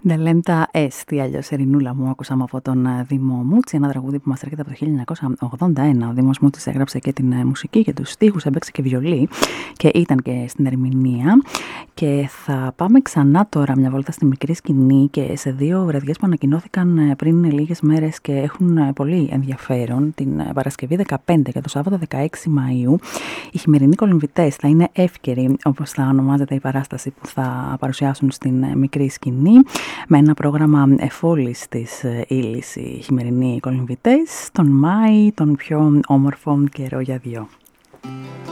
Ντελέντα Έστι, αλλιώς Ερηνούλα μου, ακούσαμε από τον Δήμο Μούτσι, ένα τραγούδι που μας έρχεται από το 1981. Ο Δήμος Μούτσης έγραψε και την μουσική και τους στίχους, έπαιξε και βιολί και ήταν και στην ερμηνεία. Και θα πάμε ξανά τώρα μια βόλτα στη μικρή σκηνή και σε δύο βραδιές που ανακοινώθηκαν πριν λίγες μέρες και έχουν πολύ ενδιαφέρον. Την Παρασκευή 15 και το Σάββατο 16 Μαΐου, οι χειμερινοί κολυμβητές θα είναι εύκαιροι, όπως θα ονομάζεται η παράσταση που θα παρουσιάσουν στην μικρή σκηνή, με ένα πρόγραμμα εφόλης της ύλης οι χειμερινοί κολυμβητές, τον Μάη, τον πιο όμορφο καιρό για δυο.